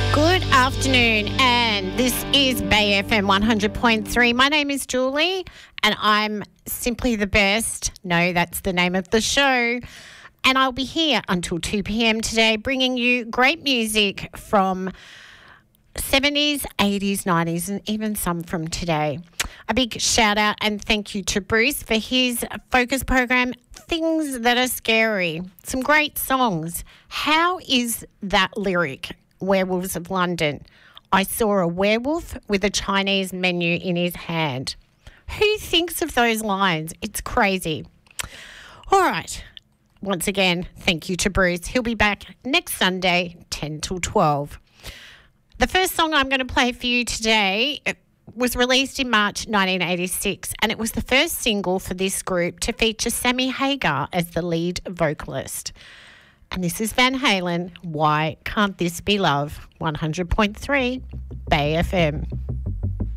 Good afternoon, and this is Bay FM 100.3. My name is Julie, and I'm simply the best. No, that's the name of the show. And I'll be here until 2 p.m. today, bringing you great music from 70s, 80s, 90s, and even some from today. A big shout out and thank you to Bruce for his focus program, Things That Are Scary. Some great songs. How is that lyric? Werewolves of London. I saw a werewolf with a Chinese menu in his hand. Who thinks of those lines? It's crazy. All right. Once again, thank you to Bruce. He'll be back next Sunday, 10 till 12. The first song I'm going to play for you today was released in March 1986, and it was the first single for this group to feature Sammy Hagar as the lead vocalist. And this is Van Halen, Why Can't This Be Love? 100.3 Bay FM.